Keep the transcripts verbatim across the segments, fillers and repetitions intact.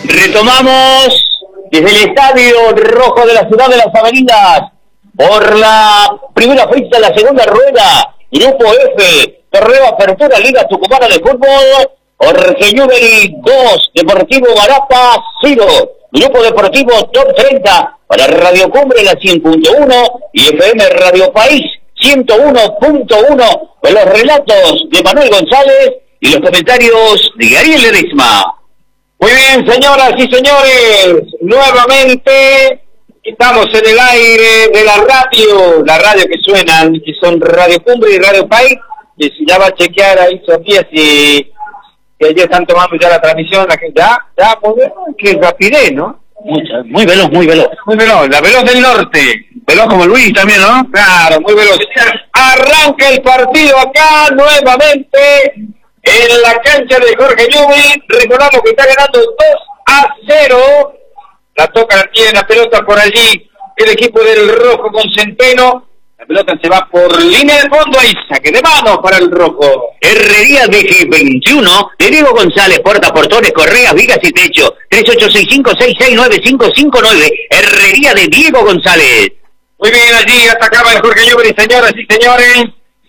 Retomamos desde el Estadio Rojo de la Ciudad de las Avenidas por la primera fecha, la segunda rueda, Grupo F, Torneo Apertura Liga Tucumana de Fútbol, Jorge Newbery dos, Deportivo Marapa cero, Grupo Deportivo Top treinta para Radio Cumbre la cien punto uno y F M Radio País ciento uno punto uno, con los relatos de Manuel González y los comentarios de Ariel Ledesma. Muy bien, señoras y señores, nuevamente estamos en el aire de la radio, la radio que suenan, que son Radio Cumbre y Radio País, que si ya va a chequear ahí Sofía si que ya están tomando ya la transmisión, la que ya, ya, muy bien, que rapidez, ¿no? Mucha, muy veloz, muy veloz. Muy veloz, la veloz del norte, veloz como Luis también, ¿no? Claro, muy veloz. Arranca el partido acá nuevamente en la cancha de Jorge Newbery. Recordamos que está ganando dos a cero. La toca, la tiene la pelota por allí el equipo del rojo con Centeno. La pelota se va por línea de fondo. Ahí saque de mano para el rojo. Herrería D G veintiuno de Diego González. Puerta, portones, correas, vigas y techo. tres ocho seis cinco seis seis nueve cinco cinco nueve. Herrería de Diego González. Muy bien, allí atacaba el Jorge Newbery, señoras y señores.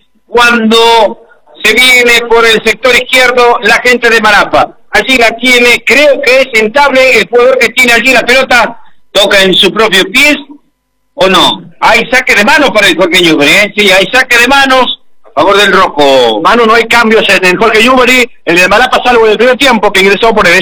Cuando se viene por el sector izquierdo la gente de Marapa. Allí la tiene, creo que es Entable, el jugador que tiene allí la pelota, toca en su propio pie, ¿o no? Hay saque de manos para el Jorge Newbery, ¿eh? Sí, hay saque de manos a favor del rojo. Manu, no hay cambios en el Jorge Newbery, el de Marapa salvo en el primer tiempo, que ingresó por el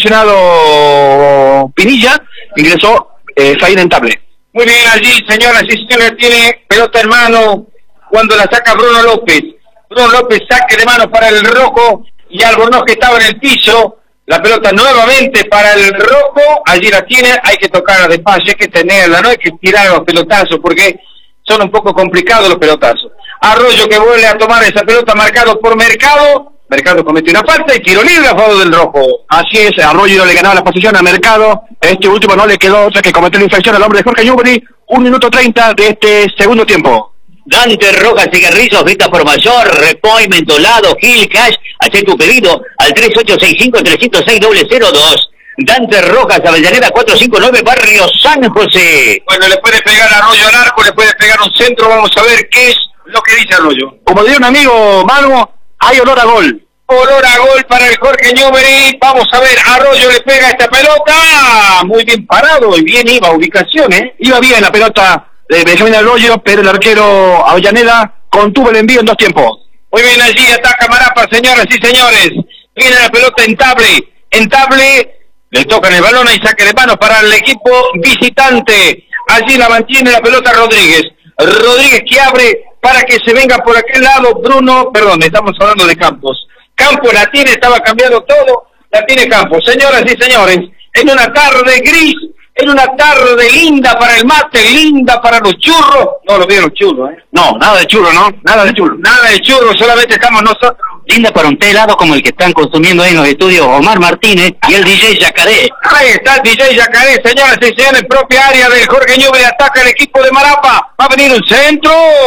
lesionado Pinilla, ingresó eh, Zain Entable. Muy bien, allí, señoras y señores, tiene pelota en mano cuando la saca Bruno López. Bruno López, saque de mano para el rojo, y Albornoz que estaba en el piso. La pelota nuevamente para el rojo, allí la tiene, hay que tocarla despacio, hay que tenerla, no hay que tirar los pelotazos, porque son un poco complicados los pelotazos. Arroyo que vuelve a tomar esa pelota, marcado por Mercado. Mercado cometió una falta y tiro libre a favor del rojo. Así es, Arroyo le ganaba la posición a Mercado. Este último no le quedó otra que cometer la infracción al hombre de Jorge Newbery. Un minuto treinta de este segundo tiempo. Dante Rojas, cigarrillos, vista por mayor, Repoy, mentolado, Gil, Cash, haz tu pedido al tres ocho seis cinco tres cero seis cero cero dos. Dante Rojas, Avellaneda cuatrocientos cincuenta y nueve, Barrio San José. Bueno, le puede pegar a Arroyo al arco, le puede pegar un centro, vamos a ver qué es lo que dice Arroyo. Como diría un amigo, Manu, hay olor a gol. Olor a gol para el Jorge Newbery. Vamos a ver, Arroyo le pega esta pelota. Muy bien parado y bien iba, ubicación, ¿eh? Iba bien la pelota de Benjamín Arroyo, pero el arquero Avellaneda contuvo el envío en dos tiempos. Muy bien, allí ataca Marapa, señoras y señores. Viene la pelota Entable. Entable, le tocan el balón y saque de mano para el equipo visitante. Allí la mantiene la pelota Rodríguez. Rodríguez que abre para que se venga por aquel lado Bruno, perdón, estamos hablando de Campos. Campos la tiene, estaba cambiando todo, la tiene Campos. Señoras y señores, en una tarde gris, en una tarde linda para el mate, linda para los churros. No lo veo los churros, ¿eh? No, nada de churro, ¿no? Nada de churro. Nada de churros, solamente estamos nosotros. Linda para un té helado como el que están consumiendo ahí en los estudios Omar Martínez y el D J Yacaré. Ahí está el D J Yacaré, señoras y señores, propia área del Jorge Newbery, ataca el equipo de Marapa. Va a venir un centro,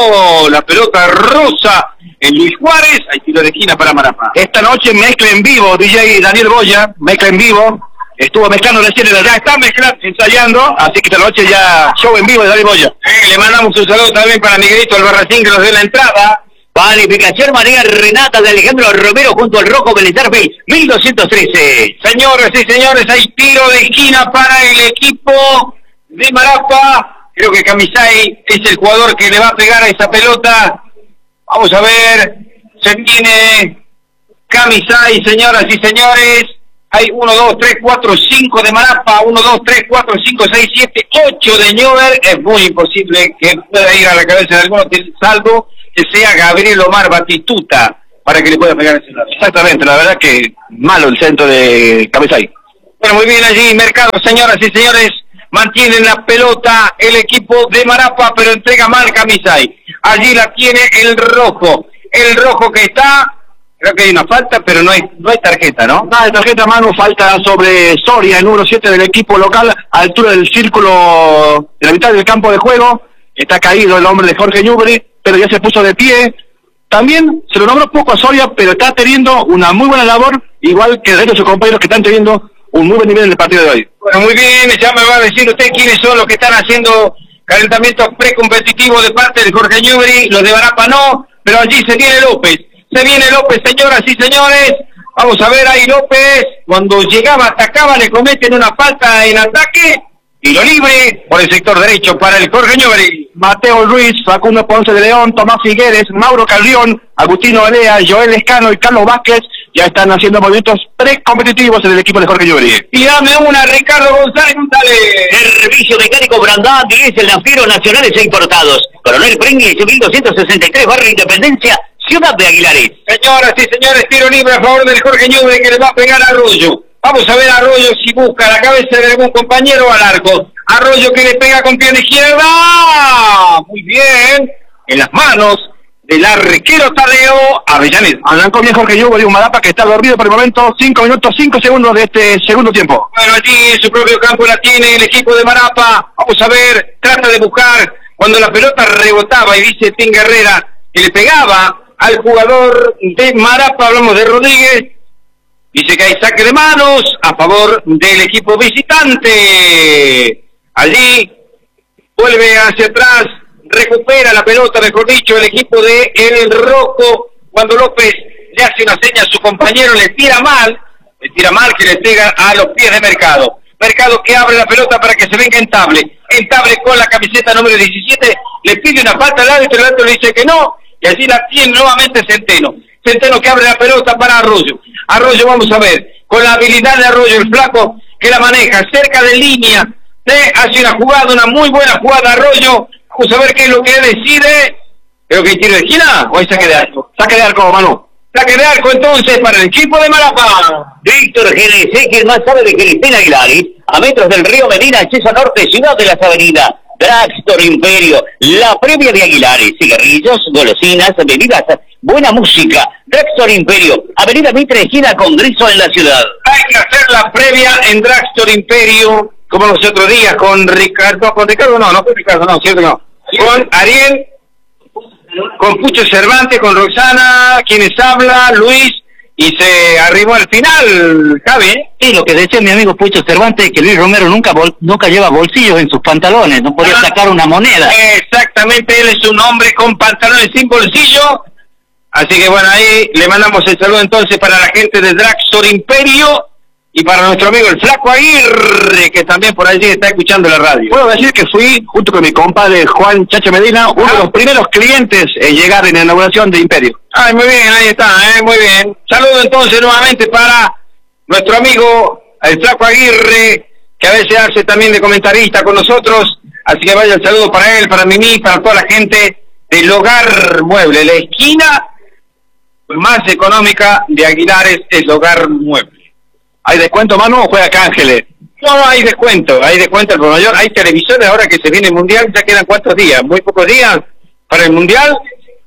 la pelota rosa en Luis Juárez, hay tiro de esquina para Marapa. Esta noche mezcla en vivo, D J Daniel Boya, mezcla en vivo. Estuvo mezclando recién, ya está mezclando, ensayando, así que esta noche ya show en vivo de Daniel Boya. Eh, le mandamos un saludo también para Miguelito Albarracín que nos dé la entrada. Planificación María Renata de Alejandro Romero junto al Rojo Belezarbe, mil doscientos trece. Señores y señores, hay tiro de esquina para el equipo de Marapa. Creo que Camisay es el jugador que le va a pegar a esa pelota. Vamos a ver, se viene Camisay, señoras y señores. Hay uno, dos, tres, cuatro, cinco de Marapa, uno, dos, tres, cuatro, cinco, seis, siete, ocho de Newbery. Es muy imposible que pueda ir a la cabeza de alguno, salvo que sea Gabriel Omar Batistuta, para que le pueda pegar ese lado. Exactamente, la verdad que malo el centro de Camisay. Bueno, muy bien allí, Mercado, señoras y señores, mantienen la pelota el equipo de Marapa, pero entrega mal Camisay. Allí la tiene el rojo, el rojo que está... Creo que hay una falta, pero no hay no hay tarjeta, ¿no? Nada de tarjeta, Manu, falta sobre Soria, el número siete del equipo local, a altura del círculo de la mitad del campo de juego. Está caído el hombre de Jorge Newbery, pero ya se puso de pie. También se lo nombró poco a Soria, pero está teniendo una muy buena labor, igual que el resto de sus compañeros que están teniendo un muy buen nivel en el partido de hoy. Bueno, muy bien, ya me va a decir usted quiénes son los que están haciendo calentamientos precompetitivos de parte de Jorge Newbery, los de Barapa no, pero allí se viene López, se viene López, señoras y señores, vamos a ver ahí López, cuando llegaba, atacaba, le cometen una falta en ataque, tiro libre por el sector derecho para el Jorge Newbery. Mateo Ruiz, Facundo Ponce de León, Tomás Figueres, Mauro Carrión, Agustino Alea, Joel Escano y Carlos Vázquez ya están haciendo movimientos precompetitivos en el equipo de Jorge Newbery. Y dame una, Ricardo González González. Servicio mecánico Brandán, diésel, nafieros nacionales e importados. Coronel Pringles, mil doscientos sesenta y tres, Barrio Independencia, Ciudad de Aguilares. Señoras y señores, tiro libre a favor del Jorge Newbery que le va a pegar a Arroyo. Vamos a ver a Arroyo si busca la cabeza de algún compañero al arco. Arroyo que le pega con pierna izquierda. Muy bien. En las manos del arquero Tadeo Avellaneda. Arrancó bien Jorge Newbery, un Marapa que está dormido por el momento. cinco minutos, cinco segundos de este segundo tiempo. Bueno, allí en su propio campo la tiene el equipo de Marapa. Vamos a ver, trata de buscar cuando la pelota rebotaba y dice Tim Herrera que le pegaba al jugador de Marapa, hablamos de Rodríguez. Dice que hay saque de manos a favor del equipo visitante. Allí vuelve hacia atrás, recupera la pelota, mejor dicho, el equipo de El Roco. Cuando López le hace una seña a su compañero, le tira mal, le tira mal que le pega a los pies de Mercado. Mercado que abre la pelota para que se venga Entable. Entable con la camiseta número diecisiete, le pide una falta al árbitro, el árbitro le dice que no, y allí la tiene nuevamente Centeno. Centeno que abre la pelota para Arroyo. Arroyo, vamos a ver, con la habilidad de Arroyo, el flaco que la maneja cerca de línea, ¿eh? Hace una jugada, una muy buena jugada Arroyo. Vamos a ver qué es lo que decide. Creo que hay tiro de esquina o hay saque de arco. Saque de arco, Manu. Saque de arco entonces para el equipo de Marapa. Víctor G D C, quien más sabe de Cristina Aguilares, a metros del río Medina, acceso norte, Ciudad de las Avenidas. Dragstore Imperio, la previa de Aguilares, cigarrillos, golosinas, bebidas, buena música. Dragstore Imperio, Avenida Mitre, esquina Congreso en la ciudad. Hay que hacer la previa en Dragstore Imperio, como los otros días, con Ricardo, con Ricardo no, no fue Ricardo, no, cierto no. Con Ariel, con Pucho Cervantes, con Roxana, quienes habla, Luis, y se arribó al final, Javi. Sí, lo que decía mi amigo Pucho Cervantes, que Luis Romero nunca bol, nunca lleva bolsillos en sus pantalones, no podía ah, sacar una moneda. Exactamente, él es un hombre con pantalones sin bolsillo, así que bueno, ahí le mandamos el saludo entonces para la gente de Dragstore Imperio, y para nuestro amigo el Flaco Aguirre, que también por allí está escuchando la radio. Puedo decir que fui, junto con mi compadre Juan Chacho Medina, uno ah. de los primeros clientes en llegar en la inauguración de Imperio. Ay, muy bien, ahí está, eh, muy bien. Saludo entonces nuevamente para nuestro amigo el Flaco Aguirre, que a veces hace también de comentarista con nosotros, así que vaya el saludo para él, para Mimi, para toda la gente del Hogar Mueble. La esquina más económica de Aguilares es el Hogar Mueble. ¿Hay descuento, Manu, o juega Cángeles? No, no, hay descuento, hay descuento por mayor. Hay televisores ahora que se viene el Mundial, ya quedan cuántos días, muy pocos días para el Mundial.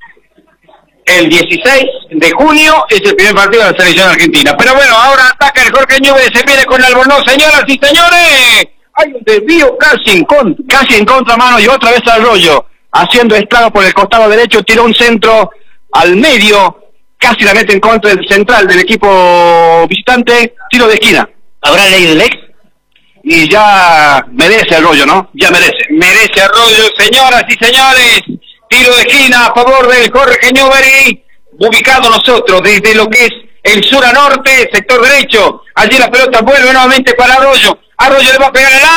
El dieciséis de junio es el primer partido de la selección argentina. Pero bueno, ahora ataca el Jorge Newbery, se viene con el Albornoz, señoras y señores. Hay un desvío casi en contra, casi en contra, Manu, y otra vez Arroyo, haciendo estrago por el costado derecho, tiró un centro al medio, casi la mete en contra del central del equipo visitante, tiro de esquina. ¿Habrá leído el ex? Y ya merece Arroyo, ¿no? Ya merece. Merece Arroyo, señoras y señores. Tiro de esquina a favor del Jorge Newbery. Ubicado nosotros desde lo que es el sur a norte, sector derecho. Allí la pelota vuelve nuevamente para Arroyo. Arroyo le va a pegar el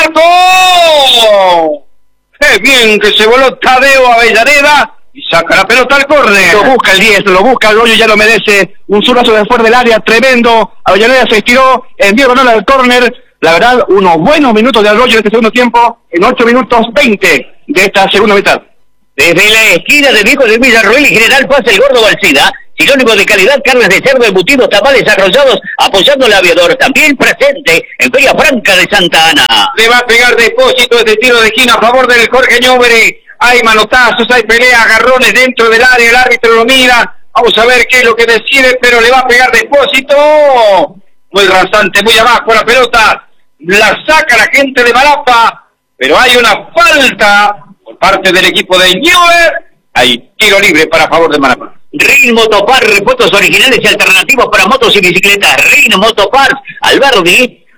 arco. ¡Qué bien que se voló Tadeo Avellaneda! Y saca la pelota al córner. Lo busca el diez, lo busca Arroyo, ya lo merece. Un zurdazo de fuera del área, tremendo. Avellaneda se estiró, envió balón al córner. La verdad, unos buenos minutos de Arroyo en este segundo tiempo, en ocho minutos veinte de esta segunda mitad. Desde la esquina de Viejo del Villarroel y General Paz, el Gordo Balsida, sinónimo de calidad, carnes de cerdo, embutidos, tamales arrollados, apoyando al aviador, también presente en Feria Franca de Santa Ana. Le va a pegar depósito este tiro de esquina a favor del Jorge Newbery. Hay manotazos, hay peleas, agarrones dentro del área, el árbitro lo mira. Vamos a ver qué es lo que decide, pero le va a pegar depósito. Muy rasante, muy abajo la pelota. La saca la gente de Marapa, pero hay una falta por parte del equipo de Newbery. Hay tiro libre para favor de Marapa. Rin Motopar, repuestos originales y alternativos para motos y bicicletas. Rin Motopar, Alberdi,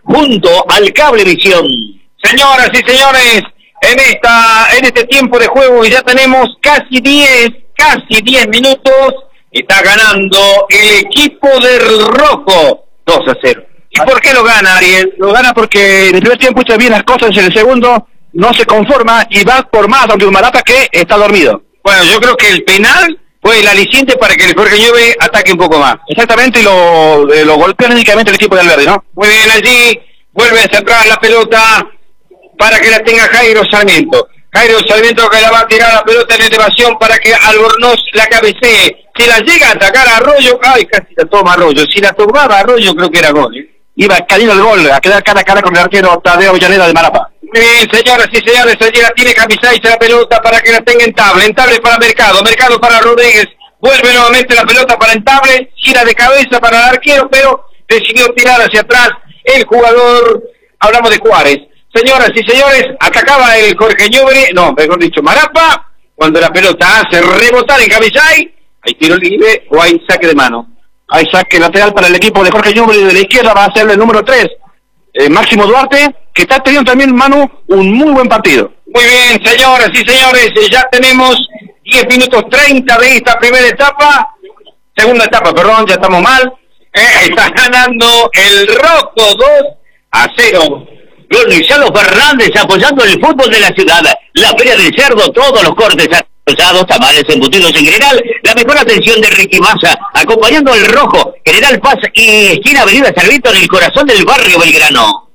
junto al Cablevisión. Señoras y señores, en esta, en este tiempo de juego ya tenemos casi diez, casi diez minutos, está ganando el equipo del Rojo dos a cero. ¿Y por qué lo gana, Ariel? Lo gana porque en el primer tiempo hizo bien las cosas, en el segundo no se conforma y va por más, aunque un Marapa que está dormido. Bueno, yo creo que el penal fue el aliciente para que el Jorge Newbery ataque un poco más. Exactamente, y lo, eh, lo golpea únicamente el equipo del Verde, ¿no? Muy bien, allí vuelve a centrar la pelota para que la tenga Jairo Sarmiento. Jairo Sarmiento que la va a tirar la pelota en elevación para que Albornoz la cabecee. Si la llega a atacar a Arroyo, ay, casi la toma Arroyo. Si la tomaba Arroyo, creo que era gol, ¿eh? Iba camino el gol, a quedar cara a cara con el arquero Tadeo Avellaneda de Marapa. Bien, señoras y señores, allí la tiene Camisay, la pelota para que la tenga Entable. Entable para Mercado, Mercado para Rodríguez. Vuelve nuevamente la pelota para Entable, gira de cabeza para el arquero, pero decidió tirar hacia atrás el jugador, hablamos de Juárez. Señoras y señores, atacaba el Jorge Newbery, no, mejor dicho, Marapa, cuando la pelota hace rebotar en Camisay, hay tiro libre o hay saque de mano. Hay saque lateral para el equipo de Jorge Newbery, de la izquierda va a ser el número tres, eh, Máximo Duarte, que está teniendo también, Manu, un muy buen partido. Muy bien, señoras y señores, ya tenemos diez minutos treinta de esta primera etapa, segunda etapa, perdón, ya estamos mal, eh, está ganando el Rojo dos a cero. Gonzalo Fernández apoyando el fútbol de la ciudad, la Feria del Cerdo, todos los cortes asados, tamales, embutidos en general, la mejor atención de Ricky Massa, acompañando al Rojo, General Paz y esquina Avenida Sarmiento en el corazón del barrio Belgrano.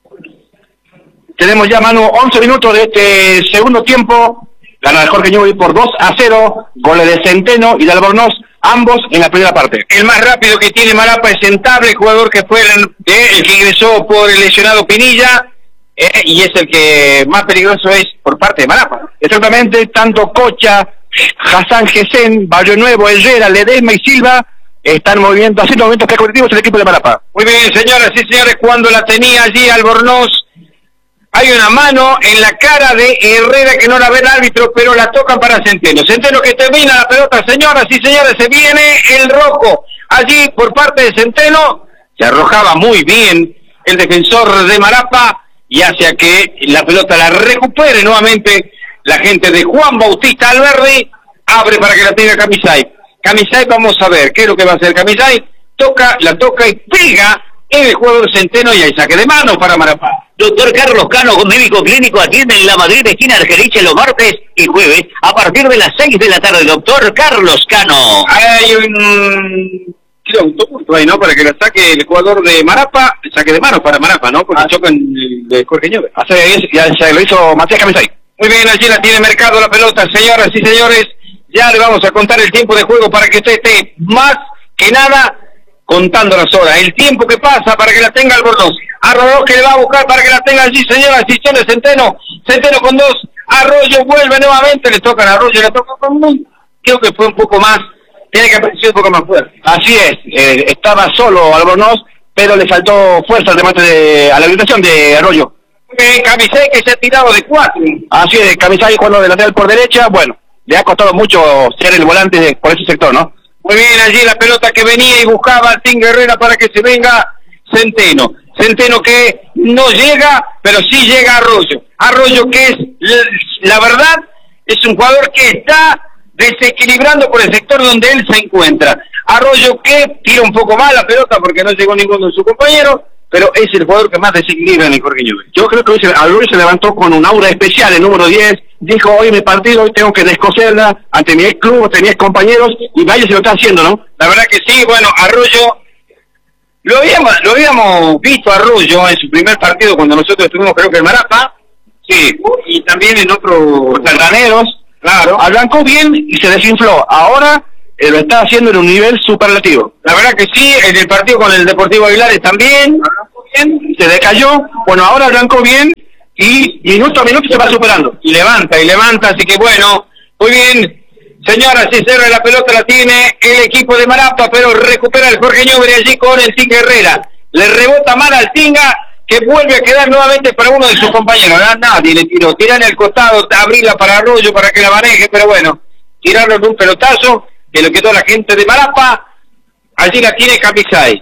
Tenemos ya, Manu, once minutos de este segundo tiempo, gana el Jorge Newbery por dos a cero, goles de Centeno y de Albornoz, ambos en la primera parte. El más rápido que tiene Marapa es Entable, el jugador que fue el, eh, el que ingresó por el lesionado Pinilla, eh, y es el que más peligroso es por parte de Marapa. Exactamente, tanto Cocha, Hassan Gesen, Barrio Nuevo, Herrera, Ledesma y Silva están moviendo, haciendo movimientos precolectivos el equipo de Marapa. Muy bien, señoras y señores, cuando la tenía allí Albornoz, hay una mano en la cara de Herrera que no la ve el árbitro, pero la tocan para Centeno. Centeno que termina la pelota, señoras y señores, se viene el Rojo. Allí por parte de Centeno, se arrojaba muy bien el defensor de Marapa y hacia que la pelota la recupere nuevamente la gente de Juan Bautista Alberdi, abre para que la tenga Camisay. Camisay, vamos a ver qué es lo que va a hacer Camisay, toca, la toca y pega en el jugador Centeno y hay saque de mano para Marapa. Doctor Carlos Cano, médico clínico, atiende en la Madrid, esquina Argeriche, los martes y jueves, a partir de las seis de la tarde. Doctor Carlos Cano. Hay un punto ahí, ¿no? Para que la saque el jugador de Marapa, el saque de mano para Marapa, ¿no? Porque ah, chocan el de Jorge Newbery. Ya, ya lo hizo Matías Camisay. Muy bien, allí la tiene Mercado la pelota, señoras y señores. Ya le vamos a contar el tiempo de juego para que usted esté más que nada contando las horas. El tiempo que pasa para que la tenga Albornoz. Arroyo que le va a buscar para que la tenga allí, señoras y señores. Centeno, Centeno con dos. Arroyo vuelve nuevamente, le tocan a Arroyo, le toca con un... Creo que fue un poco más, tiene que aparecer un poco más fuerte. Así es, eh, estaba solo Albornoz, pero le faltó fuerza al remate de, a la habilitación de Arroyo. Eh, Camisay que se ha tirado de cuatro. Así es, Camisay jugando de lateral por derecha, bueno, le ha costado mucho ser el volante de, por ese sector, ¿no? Muy bien, allí la pelota que venía y buscaba al Team Herrera para que se venga Centeno. Centeno que no llega, pero sí llega Arroyo. Arroyo que es, la verdad, es un jugador que está desequilibrando por el sector donde él se encuentra. Arroyo que tira un poco más la pelota porque no llegó ninguno de sus compañeros, pero es el jugador que más desequilibra en el Jorge Newbery. Yo creo que hoy se, Arroyo se levantó con un aura especial, el número diez, dijo, hoy mi partido, hoy tengo que descoserla ante mi ex club, ante mis compañeros, y vaya se lo está haciendo, ¿no? La verdad que sí, bueno, Arroyo, lo habíamos, lo habíamos visto a Arroyo en su primer partido cuando nosotros estuvimos, creo que en Marapa, sí, y también en otros Graneros, claro. Arrancó bien y se desinfló, ahora eh, lo está haciendo en un nivel superlativo. La verdad que sí, en el partido con el Deportivo Aguilares también, arrancó bien, se decayó, bueno, ahora arrancó bien, y minuto a minuto se va superando. Y levanta, y levanta, así que bueno, muy bien, señoras y señores, la pelota la tiene el equipo de Marapa, pero recupera el Jorge Newbery allí con el Tinga Herrera. Le rebota mal al Tinga, que vuelve a quedar nuevamente para uno de sus compañeros. A nadie le tiró, tira en el costado, abrirla para Arroyo para que la maneje, pero bueno, tirarlo en un pelotazo, que lo quedó la gente de Marapa. Allí la tiene Camisay.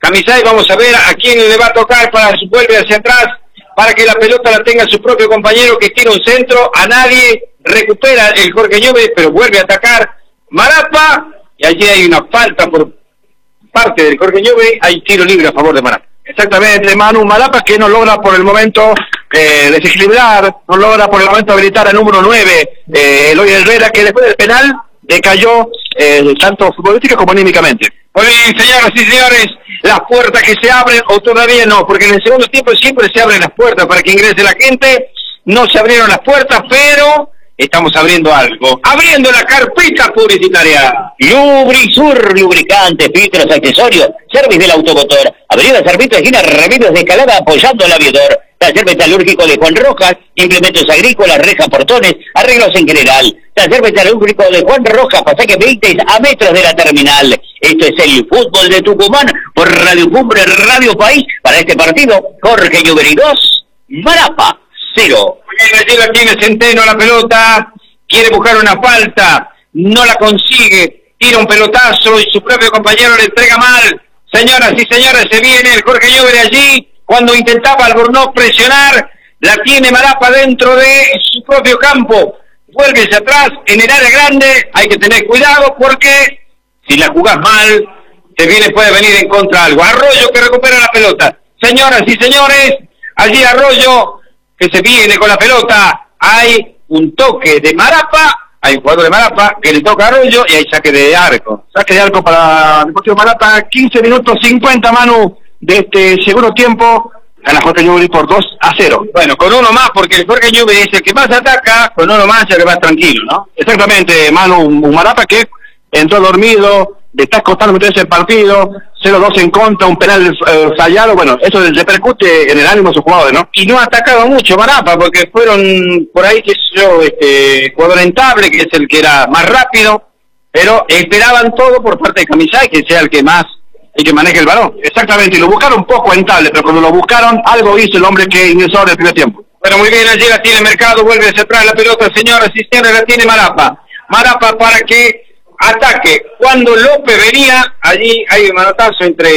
Camisay, vamos a ver a quién le va a tocar para su vuelve hacia atrás, para que la pelota la tenga su propio compañero que tira un centro, a nadie, recupera el Jorge Ñuble, pero vuelve a atacar Marapa, y allí hay una falta por parte del Jorge Ñuble, hay tiro libre a favor de Marapa. Exactamente, Manu, Marapa que no logra por el momento eh, desequilibrar, no logra por el momento habilitar al número nueve, eh, Eloy Herrera, que después del penal decayó eh, tanto futbolística como anímicamente. Muy bien, señoras y señores, las puertas que se abren, o todavía no, porque en el segundo tiempo siempre se abren las puertas para que ingrese la gente, no se abrieron las puertas, pero estamos abriendo algo, abriendo la carpeta publicitaria. Lubrisur, lubricantes, filtros, accesorios, service del automotor, avenida Sarmiento, esquina Remedios de Escalada, apoyando al aviador, taller metalúrgico de Juan Rojas, implementos agrícolas, rejas, portones, arreglos en general, taller metalúrgico de Juan Rojas, pasaje veinte a metros de la terminal. Esto es el fútbol de Tucumán por Radio Cumbre, Radio País. Para este partido, Jorge Ñuble dos, Marapa cero. Allí la tiene Centeno la pelota, quiere buscar una falta, no la consigue, tira un pelotazo y su propio compañero le entrega mal. Señoras y señores, se viene el Jorge Ñuble allí, cuando intentaba Albornoz presionar, la tiene Marapa dentro de su propio campo, vuelve hacia atrás, en el área grande, hay que tener cuidado porque si la jugás mal, te viene, puede venir en contra algo. Arroyo que recupera la pelota. Señoras y señores, allí Arroyo que se viene con la pelota, hay un toque de Marapa, hay un jugador de Marapa que le toca a Arroyo y hay saque de arco. Saque de arco para Deportivo Marapa, quince minutos cincuenta, Manu, de este segundo tiempo, gana Jorge Ñuble por dos a cero. Bueno, con uno más, porque el Jorge Ñuble es el que más ataca, con uno más ya que va tranquilo, ¿no? Exactamente, Manu, un Marapa que entró dormido, le está costando meterse el partido, cero dos en contra, un penal eh, fallado, bueno, eso repercute en el ánimo de sus jugadores, ¿no? Y no ha atacado mucho Marapa, porque fueron por ahí, qué sé yo, este, jugador Entable, que es el que era más rápido, pero esperaban todo por parte de Camisay, que sea el que más, el que maneje el balón. Exactamente, y lo buscaron un poco Entable, pero cuando lo buscaron, algo hizo el hombre que ingresó en el primer tiempo. Bueno, muy bien, allí la tiene Mercado, vuelve hacia atrás la pelota, señoras y señores, la tiene Marapa. Marapa para que ataque. Cuando López venía, allí hay un manotazo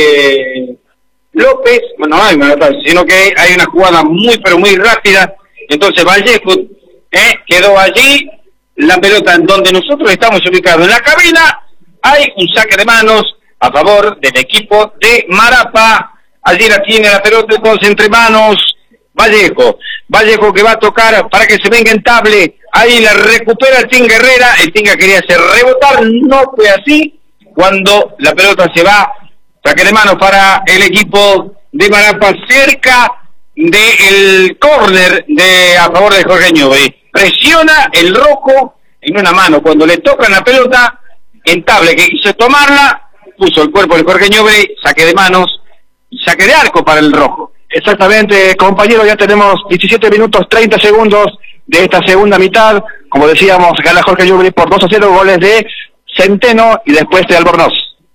entre López, bueno, no hay manotazo, sino que hay una jugada muy, pero muy rápida. Entonces Vallejo eh, quedó allí, la pelota en donde nosotros estamos ubicados en la cabina, hay un saque de manos a favor del equipo de Marapa. Allí la tiene la pelota entonces entre manos Vallejo. Vallejo que va a tocar para que se venga Entable. Ahí la recupera el Tinga Herrera. El Tinga quería hacer rebotar, no fue así. Cuando la pelota se va, saque de mano para el equipo de Marapa, cerca del córner de a favor de Jorge Ñuble. Presiona el rojo en una mano. Cuando le tocan la pelota, Entable que quiso tomarla, puso el cuerpo del Jorge Ñuble, saque de manos y saque de arco para el rojo. Exactamente, compañero, ya tenemos diecisiete minutos treinta segundos de esta segunda mitad. Como decíamos, gana Jorge Ñuble por dos a cero, goles de Centeno y después de Albornoz.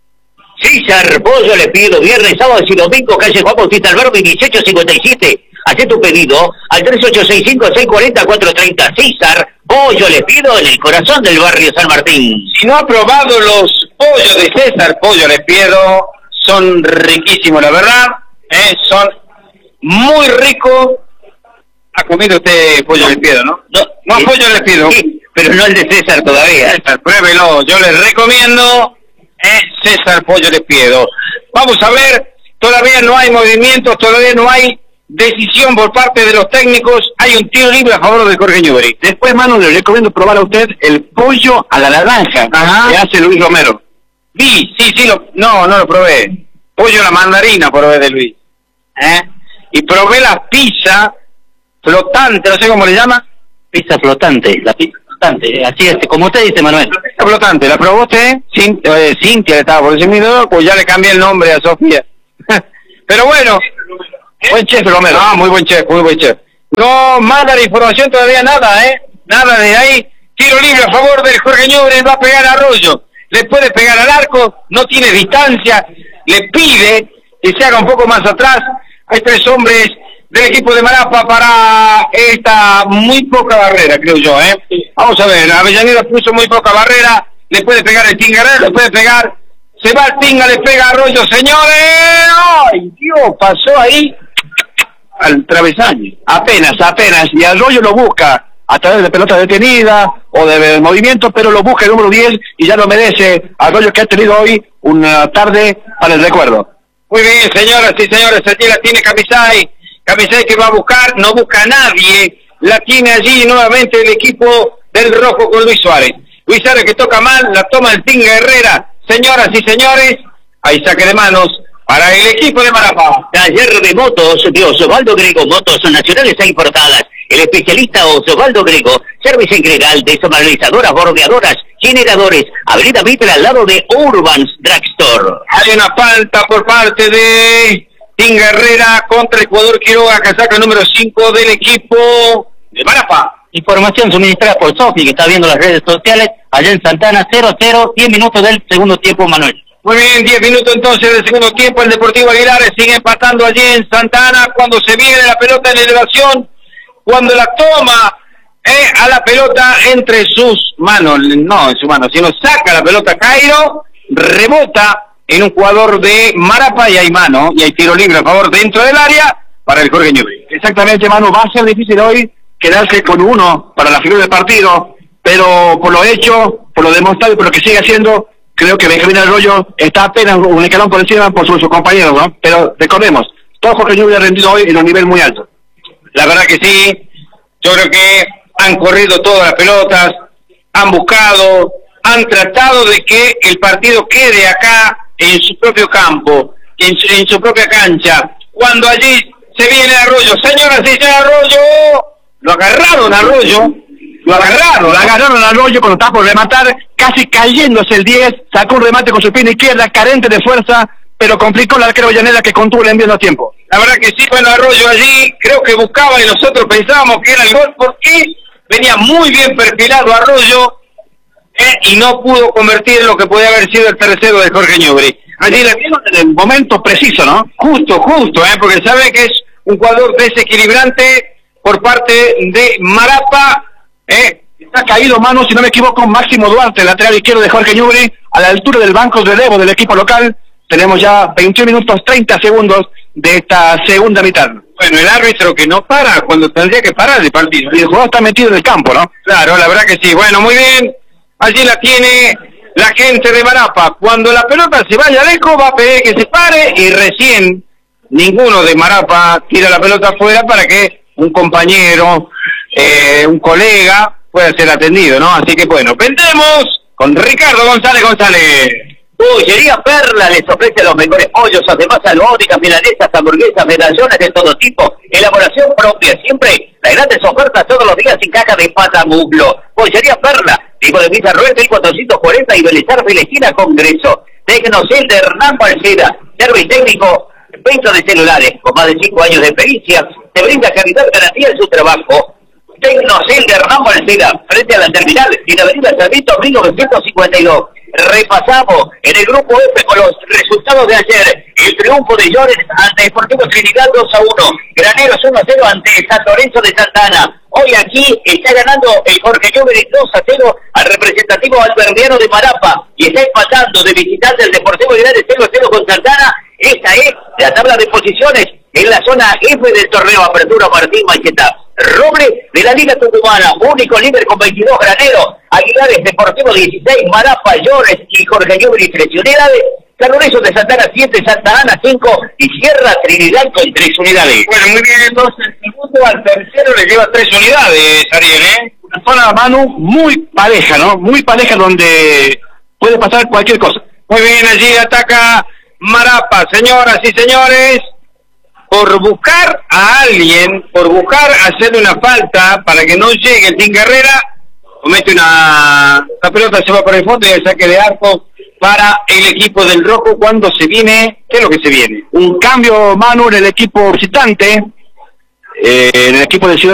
César Pollo le pido viernes, sábados y domingos, calle Juan Bautista Alberdi, dieciocho cincuenta y siete. Hacé tu pedido al tres ocho seis cinco, seis cuatro cero, cuatro tres cero. César Pollo le pido en el corazón del barrio San Martín. Si no ha probado los pollos de César Pollo le pido, son riquísimos, la verdad, eh, son muy ricos. Ha comido usted pollo le pido, ¿no? No, no eh, pollo le pido. Sí, pero no el de César todavía. César, pruébelo, yo les recomiendo eh, César Pollo le pido. Vamos a ver, todavía no hay movimientos, todavía no hay decisión por parte de los técnicos, hay un tiro libre a favor de Jorge Ñuble. Después, Manu, le recomiendo probar a usted el pollo a la naranja. Ajá. Que hace Luis Romero. Vi, sí, sí, lo, no, no lo probé. Pollo a la mandarina probé de Luis. ¿Eh? Y probé la pizza flotante, no sé cómo le llama. Pizza flotante, la pizza flotante, así es, como usted dice, Manuel. La pizza flotante, ¿la probó usted? Cin, eh, Cintia le estaba por decir mi dedo, pues ya le cambié el nombre a Sofía. Pero bueno, buen chef Romero. Ah, muy buen chef, muy buen chef. No manda la información todavía nada, ¿eh? Nada de ahí. Tiro libre a favor del Jorge Ñuble, va a pegar a Arroyo. Le puede pegar al arco, no tiene distancia, le pide que se haga un poco más atrás. Hay tres hombres del equipo de Marapa para esta muy poca barrera, creo yo, ¿eh? Vamos a ver, Avellaneda puso muy poca barrera, le puede pegar el Tinga Herrera, le puede pegar Se va el Tinga, le pega a Arroyo, señores. ¡Ay, Dios! Pasó ahí al travesaño. Apenas, apenas. Y Arroyo lo busca a través de pelota detenida o de movimiento, pero lo busca el número diez y ya lo merece Arroyo, que ha tenido hoy una tarde para el recuerdo. Muy bien, señoras y señores, allí la tiene Camisay. Camisay que va a buscar, no busca a nadie. La tiene allí nuevamente el equipo del rojo con Luis Suárez. Luis Suárez que toca mal, la toma el Tinga Herrera. Señoras y señores, hay saque de manos para el equipo de Marapa. Taller de motos de Osvaldo Grego, motos nacionales e importadas. El especialista Osvaldo Grego, servicio integral, desmoralizadoras, bordeadoras, generadores. Avenida Mitre al lado de Urbans Drugstore. Hay una falta por parte de Tinga Herrera contra el jugador Quiroga, casaca número cinco del equipo de Marapa. Información suministrada por Sofi, que está viendo las redes sociales, allá en Santana, cero cero, diez minutos del segundo tiempo, Manuel. Muy bien, diez minutos entonces del segundo tiempo, el Deportivo Aguilar sigue empatando allí en Santana, cuando se viene la pelota en elevación, cuando la toma eh, a la pelota entre sus manos, no en su mano, sino saca la pelota Cairo, rebota en un jugador de Marapa y hay mano, y hay tiro libre a favor dentro del área para el Jorge Ñubri. Exactamente, Manu, va a ser difícil hoy quedarse con uno para la figura del partido, pero por lo hecho, por lo demostrado y por lo que sigue haciendo, creo que Benjamín Arroyo está apenas un escalón por encima por sus, sus compañeros, ¿no? Pero recordemos, todo Jorge Ñubri ha rendido hoy en un nivel muy alto. La verdad que sí, yo creo que han corrido todas las pelotas, han buscado, han tratado de que el partido quede acá en su propio campo, en su, en su propia cancha. Cuando allí se viene Arroyo, señoras y señores, Arroyo, lo agarraron a Arroyo, lo agarraron, Lo agarraron a Arroyo cuando estaba por rematar, casi cayéndose el diez, sacó un remate con su pierna izquierda, carente de fuerza, pero complicó al arquero Villaneda, que contuvo el envío a tiempo. La verdad que sí, bueno, Arroyo allí creo que buscaba y nosotros pensábamos que era el gol porque venía muy bien perfilado Arroyo eh, y no pudo convertir lo que podía haber sido el tercero de Jorge Ñubri. Allí la vieron en el momento preciso, ¿no? Justo, justo, eh, porque sabe que es un jugador desequilibrante por parte de Marapa. Eh, está caído, mano, si no me equivoco, Máximo Duarte, lateral izquierdo de Jorge Ñubri, a la altura del banco de relevo del equipo local. Tenemos ya veintiún minutos treinta segundos de esta segunda mitad. Bueno, el árbitro que no para cuando tendría que parar el partido. Y el jugador está metido en el campo, ¿no? Claro, la verdad que sí. Bueno, muy bien. Allí la tiene la gente de Marapa. Cuando la pelota se vaya lejos, va a pedir que se pare y recién ninguno de Marapa tira la pelota afuera para que un compañero, eh, un colega pueda ser atendido, ¿no? Así que bueno, vendemos con Ricardo González González. Pollería Perla les ofrece los mejores pollos, además albóndigas, milanesas, hamburguesas, medallones de todo tipo, elaboración propia, siempre las grandes ofertas todos los días sin caja de pata muslo. Pollería Perla, tipo de Villa Rueda, mil cuatrocientos cuarenta y Belezar Celestina Congreso. Tecnocel de Hernán Balceda, servicio técnico, venta de celulares, con más de cinco años de experiencia, te brinda calidad garantía en su trabajo. Tecnocel de Hernán Balceda, frente a la terminal, en la avenida Sarmiento mil novecientos cincuenta y dos. Repasamos en el grupo F con los resultados de ayer. El triunfo de Llores ante Deportivo Trinidad dos a uno. Graneros uno a cero ante San Lorenzo de Santana. Hoy aquí está ganando el Jorge Ñubri dos a cero al representativo alberdiano de Marapa. Y está empatando de visitante del Deportivo Aguilar cero a cero con Santana. Esta es la tabla de posiciones en la zona F del torneo Apertura Martín Macheta. Roble de la Liga Tucumana, único líder con veintidós graneros. Aguilares Deportivo dieciséis, Marapa, Llores y Jorge Ñubri tres unidades. San Lorenzo de Santana siete, Santa Ana cinco y Sierra Trinidad con tres unidades. Bueno, muy bien, entonces el segundo al tercero le lleva tres unidades, Ariel, ¿eh? Una zona, Manu, muy pareja, ¿no? Muy pareja donde puede pasar cualquier cosa. Muy bien, allí ataca Marapa, señoras y señores. Por buscar a alguien, por buscar hacerle una falta para que no llegue el Tinga Herrera, comete una... La pelota se va por el fondo y el saque de arco para el equipo del rojo cuando se viene... ¿Qué es lo que se viene? Un cambio, Manu, en el equipo visitante, eh, en el equipo de Ciudad